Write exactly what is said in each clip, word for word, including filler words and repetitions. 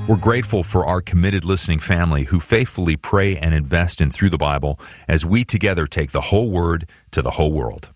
We're grateful for our committed listening family who faithfully pray and invest in Through the Bible as we together take the whole Word to the whole world.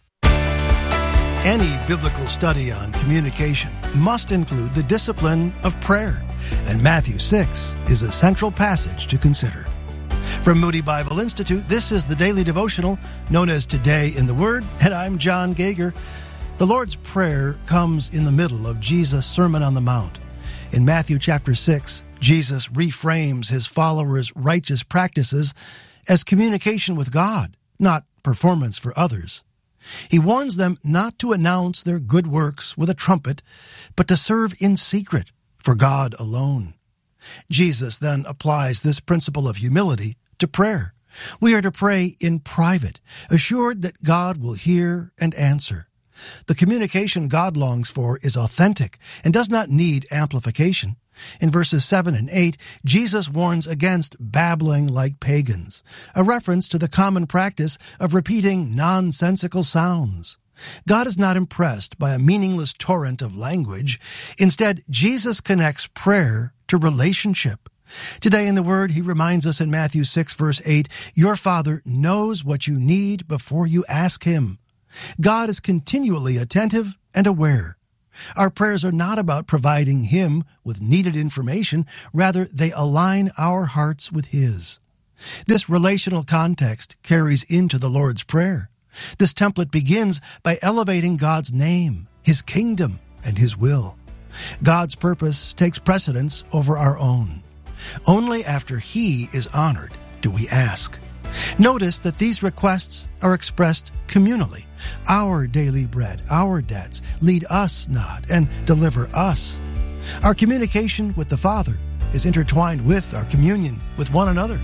Any biblical study on communication must include the discipline of prayer, and Matthew six is a central passage to consider. From Moody Bible Institute, this is the daily devotional known as Today in the Word, and I'm John Gager. The Lord's Prayer comes in the middle of Jesus' Sermon on the Mount. In Matthew chapter six, Jesus reframes his followers' righteous practices as communication with God, not performance for others. He warns them not to announce their good works with a trumpet, but to serve in secret for God alone. Jesus then applies this principle of humility to prayer. We are to pray in private, assured that God will hear and answer. The communication God longs for is authentic and does not need amplification. In verses seven and eight, Jesus warns against babbling like pagans, a reference to the common practice of repeating nonsensical sounds. God is not impressed by a meaningless torrent of language. Instead, Jesus connects prayer to relationship. Today in the Word, he reminds us in Matthew six, verse eight, "Your Father knows what you need before you ask him." God is continually attentive and aware. Our prayers are not about providing him with needed information. Rather, they align our hearts with his. This relational context carries into the Lord's Prayer. This template begins by elevating God's name, his kingdom, and his will. God's purpose takes precedence over our own. Only after he is honored do we ask. Notice that these requests are expressed communally. Our daily bread, our debts, lead us not and deliver us. Our communication with the Father is intertwined with our communion with one another.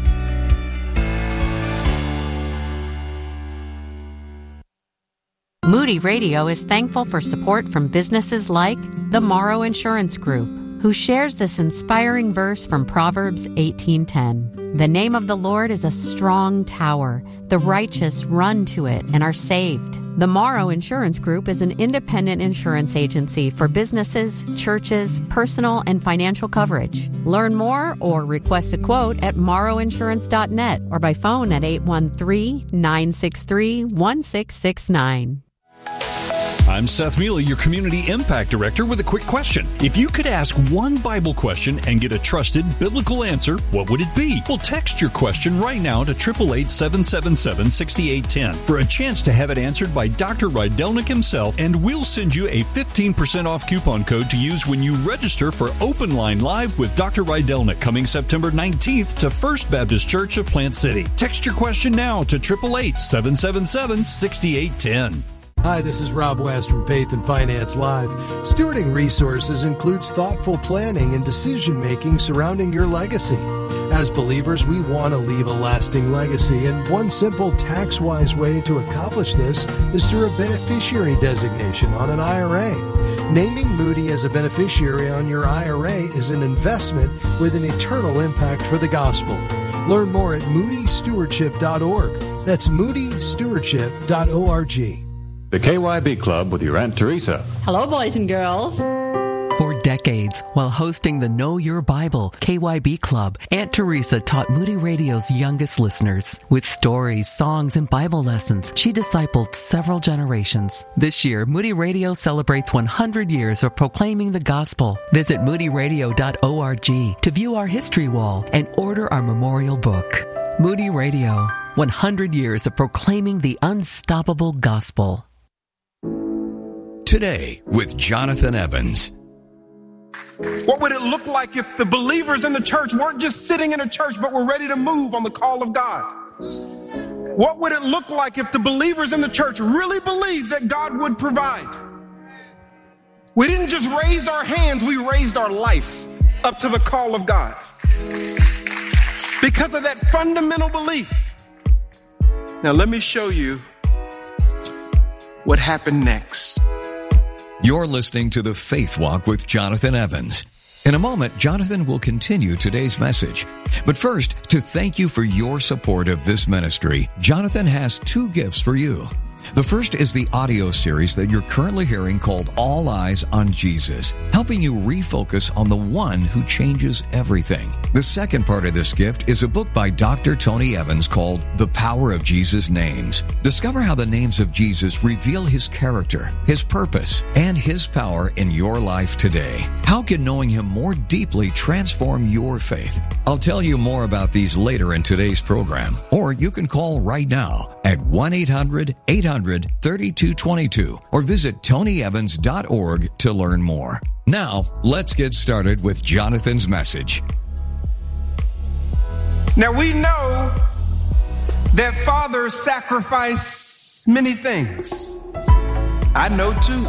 Moody Radio is thankful for support from businesses like the Morrow Insurance Group, who shares this inspiring verse from Proverbs eighteen ten. The name of the Lord is a strong tower. The righteous run to it and are saved. The Morrow Insurance Group is an independent insurance agency for businesses, churches, personal and financial coverage. Learn more or request a quote at morrow insurance dot net or by phone at eight one three, nine six three, one six six nine. I'm Seth Mealy, your Community Impact Director, with a quick question. If you could ask one Bible question and get a trusted biblical answer, what would it be? Well, text your question right now to eight eight eight, seven seven seven, six eight one zero for a chance to have it answered by Doctor Rydelnik himself, and we'll send you a fifteen percent off coupon code to use when you register for Open Line Live with Doctor Rydelnik coming September nineteenth to First Baptist Church of Plant City. Text your question now to eight eight eight, seven seven seven, six eight one zero. Hi, this is Rob West from Faith and Finance Live. Stewarding resources includes thoughtful planning and decision-making surrounding your legacy. As believers, we want to leave a lasting legacy, and one simple tax-wise way to accomplish this is through a beneficiary designation on an I R A. Naming Moody as a beneficiary on your I R A is an investment with an eternal impact for the gospel. Learn more at moody stewardship dot org. That's moody stewardship dot org. The K Y B Club with your Aunt Teresa. Hello, boys and girls. For decades, while hosting the Know Your Bible K Y B Club, Aunt Teresa taught Moody Radio's youngest listeners. With stories, songs, and Bible lessons, she discipled several generations. This year, Moody Radio celebrates one hundred years of proclaiming the gospel. Visit moody radio dot org to view our history wall and order our memorial book. Moody Radio, one hundred years of proclaiming the unstoppable gospel. Today with Jonathan Evans. What would it look like if the believers in the church weren't just sitting in a church, but were ready to move on the call of God? What would it look like if the believers in the church really believed that God would provide? We didn't just raise our hands, we raised our life up to the call of God. Because of that fundamental belief. Now let me show you what happened next. You're listening to The Faith Walk with Jonathan Evans. In a moment, Jonathan will continue today's message. But first, to thank you for your support of this ministry, Jonathan has two gifts for you. The first is the audio series that you're currently hearing called All Eyes on Jesus, helping you refocus on the one who changes everything. The second part of this gift is a book by Doctor Tony Evans called The Power of Jesus' Names. Discover how the names of Jesus reveal his character, his purpose, and his power in your life today. How can knowing him more deeply transform your faith? I'll tell you more about these later in today's program, or you can call right now at one eight hundred eight hundred thirty-two twenty-two or visit tony evans dot org to learn more. Now, let's get started with Jonathan's message. Now we know that fathers sacrifice many things. I know too.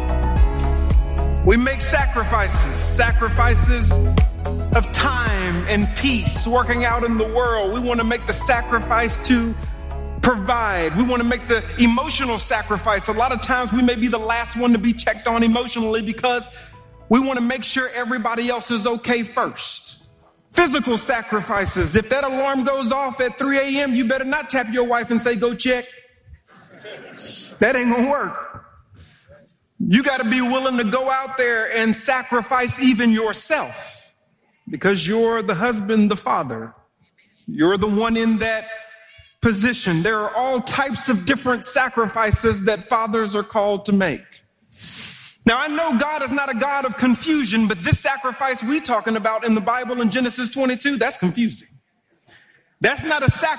We make sacrifices, sacrifices of time and peace, working out in the world. We want to make the sacrifice to provide. We want to make the emotional sacrifice. A lot of times we may be the last one to be checked on emotionally because we want to make sure everybody else is okay first. Physical sacrifices. If that alarm goes off at three a.m., you better not tap your wife and say, go check. That ain't gonna work. You got to be willing to go out there and sacrifice even yourself because you're the husband, the father. You're the one in that position. There are all types of different sacrifices that fathers are called to make. Now, I know God is not a God of confusion, but this sacrifice we're talking about in the Bible in Genesis twenty-two, that's confusing. That's not a sacrifice